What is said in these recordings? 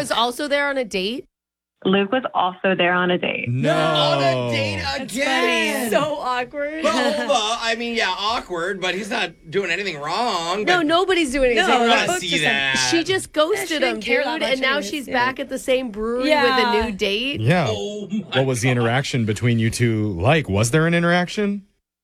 was also there on a date? Luke was also there on a date. No. On a date again. So awkward. Well, hold on. I mean, yeah, awkward, but he's not doing anything wrong. No, but nobody's doing anything I wrong. want to see that. She just ghosted didn't him, care dude, that much and now anyways, she's yeah. back at the same brewery Yeah. with a new date. Yeah. Oh my What was the interaction between you two like? Was there an interaction?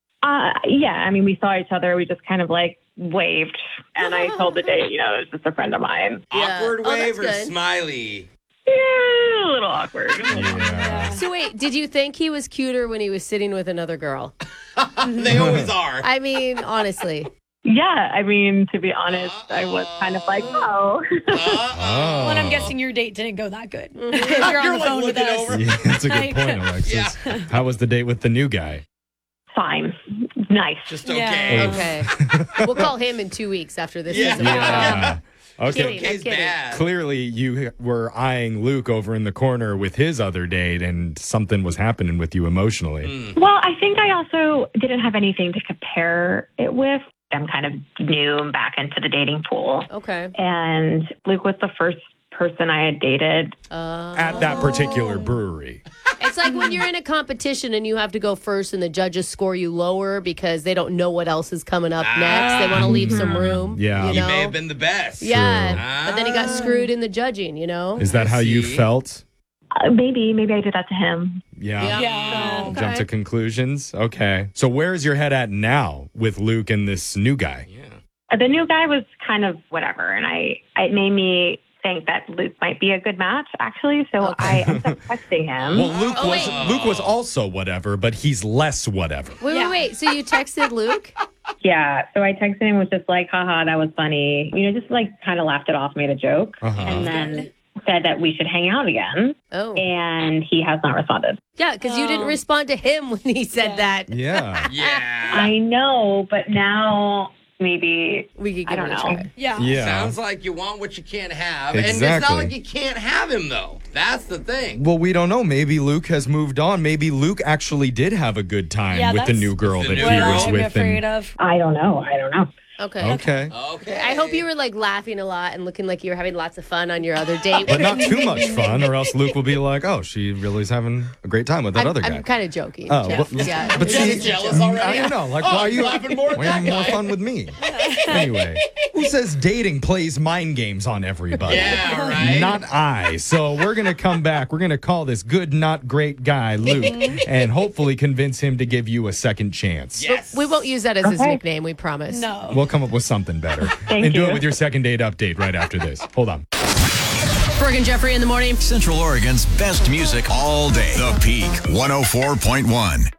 Yeah, I mean, we saw each other. We just kind of like waved. And I told the date, it was just a friend of mine. Yeah. Awkward Oh, wave that's or good. smiley? Yeah, a little awkward. Yeah. So wait, did you think he was cuter when he was sitting with another girl? They always are. I mean, honestly. Yeah, I mean, to be honest, I was kind of like, oh. Oh. Well, and I'm guessing your date didn't go that good. If you're on You're the like phone with looking us. over. Yeah, that's a good Like- point, Alexis. How was the date with the new guy? Fine. Nice. Just Yeah. okay. Okay. We'll call him in 2 weeks after this. Yeah. is over. Yeah. Okay. Kidding. Okay's kidding. bad. Clearly, you were eyeing Luke over in the corner with his other date, and something was happening with you emotionally. Well, I think I also didn't have anything to compare it with. I'm kind of new and back into the dating pool. Okay. And Luke was the first person I had dated. At that particular brewery. It's like when you're in a competition and you have to go first and the judges score you lower because they don't know what else is coming up next. They want to leave some room. Yeah. You He know? may have been the best. Yeah. But then he got screwed in the judging, Is that how you See? felt? Maybe I did that to him. Yeah. Yeah. Okay. Jump to conclusions? Okay. So where's your head at now with Luke and this new guy? Yeah. The new guy was kind of whatever, and it made me think that Luke might be a good match, actually. So I ended up texting him. Well, Luke was also whatever, but he's less whatever. Wait. So you texted Luke? Yeah, so I texted him, was just like, haha, that was funny. Just like kind of laughed it off, made a joke, Uh-huh. and then said that we should hang out again. Oh. And he has not responded. Yeah, because you didn't respond to him when he said that. Yeah. Yeah. I know, but now maybe, We could I give don't it a know. try. Yeah. Yeah. Sounds like you want what you can't have. And it's Exactly. not like you can't have him, though. That's the thing. Well, we don't know. Maybe Luke has moved on. Maybe Luke actually did have a good time Yeah, with the that's new girl the that new he What was I'm with. afraid of. I don't know. Okay. Okay. Okay. I hope you were like laughing a lot and looking like you were having lots of fun on your other date. But not too much fun, or else Luke will be like, oh, she really is having a great time with that other guy. I'm kind of joking. Oh, Jeff. well, yeah. but You're see, just jealous already? I don't know. Like, Oh, why are you laughing more at why are you that more guy? fun with me? Anyway, who says dating plays mind games on everybody? Yeah, right. Not I. So we're going to come back. We're going to call this good, not great guy, Luke, and hopefully convince him to give you a second chance. Yes. We won't use that as his Okay. nickname, we promise. No. We'll come up with something better. Thank and do you. it with your second date update right after this. Hold on. Berg and Jeffrey in the morning. Central Oregon's best music all day. The Peak 104.1.